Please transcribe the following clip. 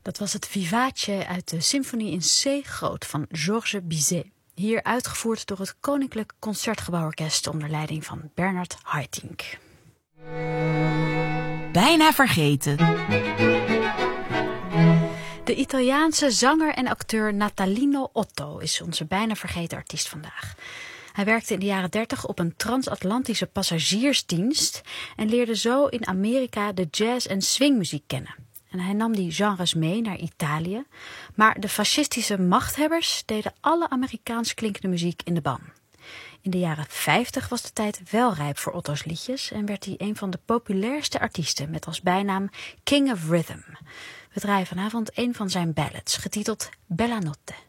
Dat was het vivace uit de symfonie in C groot van Georges Bizet. Hier uitgevoerd door het Koninklijk Concertgebouworkest onder leiding van Bernard Haitink. Bijna vergeten. De Italiaanse zanger en acteur Natalino Otto is onze bijna vergeten artiest vandaag. Hij werkte in de jaren 30 op een transatlantische passagiersdienst en leerde zo in Amerika de jazz- en swingmuziek kennen. En hij nam die genres mee naar Italië, maar de fascistische machthebbers deden alle Amerikaans klinkende muziek in de ban. In de jaren 50 was de tijd wel rijp voor Otto's liedjes en werd hij een van de populairste artiesten met als bijnaam King of Rhythm. We draaien vanavond een van zijn ballads, getiteld Bella Notte.